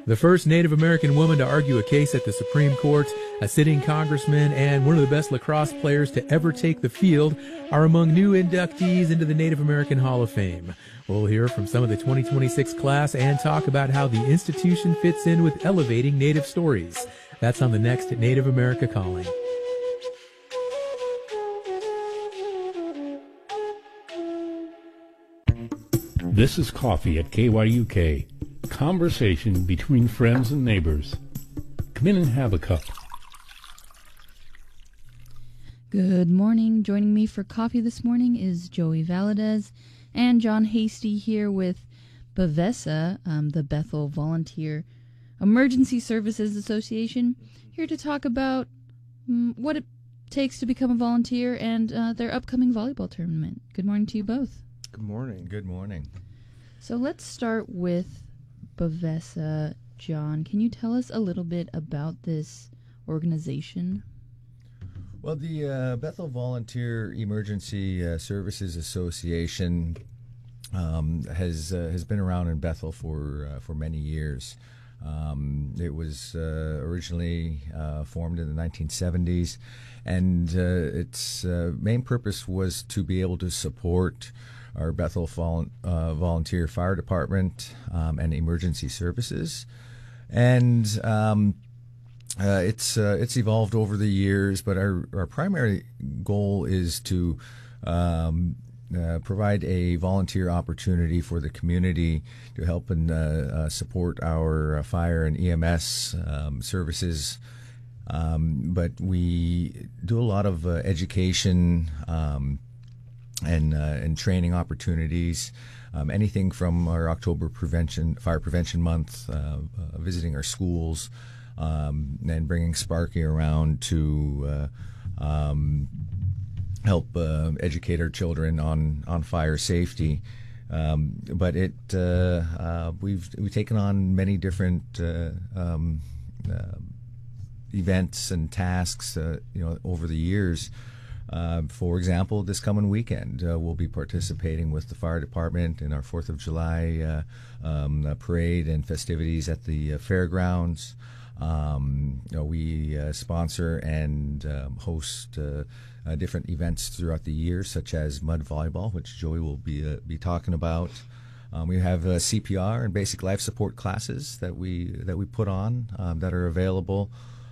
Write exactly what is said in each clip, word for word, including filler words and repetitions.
The first Native American woman to argue a case at the Supreme Court, a sitting congressman, and one of the best lacrosse players to ever take the field are among new inductees into the Native American Hall of Fame. We'll hear from some of the twenty twenty-six class and talk about how the institution fits in with elevating Native stories. That's on the next Native America Calling. This is Coffee at K Y U K. Conversation between friends and neighbors. Come in and have a cup. Good morning. Joining me for coffee this morning is Joey Valadez and John Hasty here with BVESA, um, the Bethel Volunteer Emergency Services Association, here to talk about um, what it takes to become a volunteer and uh, their upcoming volleyball tournament. Good morning to you both. Good morning. Good morning. So let's start with BVESA. John, can you tell us a little bit about this organization? Well, the uh, Bethel Volunteer Emergency uh, Services Association um, has uh, has been around in Bethel for uh, for many years. Um, it was uh, originally uh, formed in the nineteen seventies, and uh, its uh, main purpose was to be able to support our Bethel vol- uh, Volunteer Fire Department um, and emergency services. And um, uh, it's uh, it's evolved over the years, but our, our primary goal is to um, uh, provide a volunteer opportunity for the community to help and uh, uh, support our uh, fire and E M S um, services. Um, but we do a lot of uh, education um, and uh, and training opportunities. Um, anything from our October prevention, Fire Prevention Month, uh, uh, visiting our schools, um, and bringing Sparky around to uh, um, help uh, educate our children on, on fire safety. Um, but it uh, uh, we've we've taken on many different uh, um, uh, events and tasks, uh, you know, over the years. Uh, for example, this coming weekend, uh, we'll be participating with the fire department in our fourth of July uh, um, uh, parade and festivities at the uh, fairgrounds. Um, you know, we uh, sponsor and um, host uh, uh, different events throughout the year, such as mud volleyball, which Joey will be uh, be talking about. Um, we have uh, C P R and basic life support classes that we that we put on um, that are available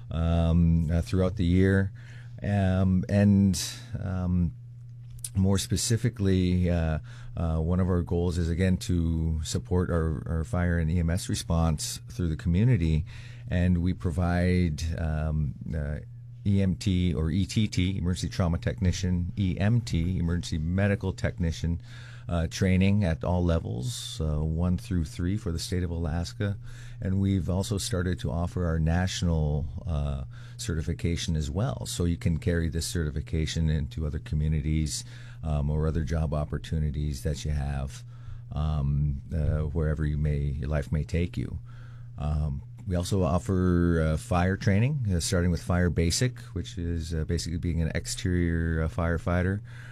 um, uh, throughout the year. Um, and um, more specifically, uh, uh, one of our goals is, again, to support our, our fire and E M S response through the community. And we provide um, uh, E M T or E T T, Emergency Trauma Technician, E M T, Emergency Medical Technician, uh, training at all levels, uh, one through three for the state of Alaska. And we've also started to offer our national uh, certification as well. So you can carry this certification into other communities um, or other job opportunities that you have um, uh, wherever you may your life may take you. Um, we also offer uh, fire training, uh, starting with Fire Basic, which is uh, basically being an exterior uh, firefighter.